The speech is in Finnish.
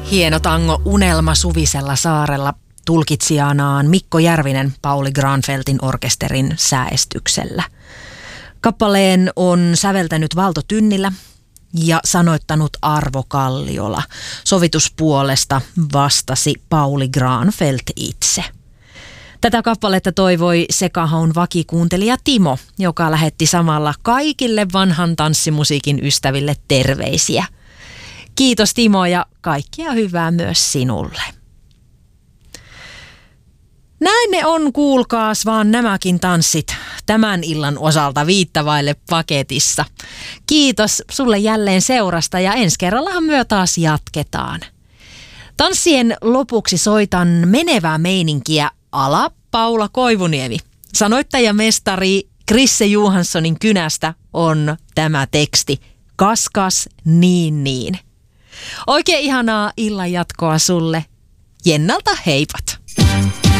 Hieno tango Unelma Suvisella saarella, tulkitsijanaan Mikko Järvinen Pauli Granfeltin orkesterin säestyksellä. Kappaleen on säveltänyt Valto Tynnilä ja sanoittanut Arvo Kalliola. Sovituspuolesta vastasi Pauli Granfelt itse. Tätä kappaletta toivoi Sekahaun vakikuuntelija Timo, joka lähetti samalla kaikille vanhan tanssimusiikin ystäville terveisiä. Kiitos Timo ja kaikkia hyvää myös sinulle. Näin ne on, kuulkaas vaan nämäkin tanssit tämän illan osalta viittavaille paketissa. Kiitos sulle jälleen seurasta ja ensi kerrallahan myö taas jatketaan. Tanssien lopuksi soitan menevää meininkiä ala Paula Koivuniemi. Sanoittajamestari Krisse Johanssonin kynästä on tämä teksti. Kaskas niin. Oikein ihanaa illan jatkoa sulle. Jennalta heipat!